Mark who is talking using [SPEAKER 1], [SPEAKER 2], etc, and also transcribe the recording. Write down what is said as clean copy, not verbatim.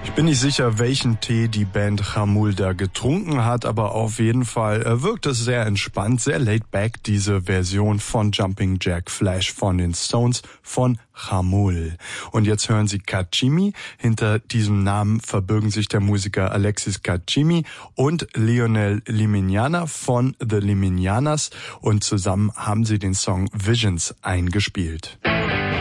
[SPEAKER 1] Ich bin nicht sicher, welchen Tee die Band Jamul da getrunken hat, aber auf jeden Fall wirkt es sehr entspannt, sehr laid back, diese Version von Jumping Jack Flash von den Stones von Jamul. Und jetzt hören Sie Kachimi. Hinter diesem Namen verbirgen sich der Musiker Alexis Kachimi und Lionel Liminiana von The Liminianas und zusammen haben sie den Song Visions eingespielt.